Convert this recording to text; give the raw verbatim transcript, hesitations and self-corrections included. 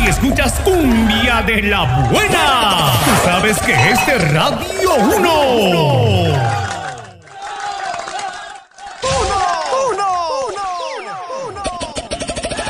y escuchas cumbia de la buena. Tú sabes que este Radio Uno.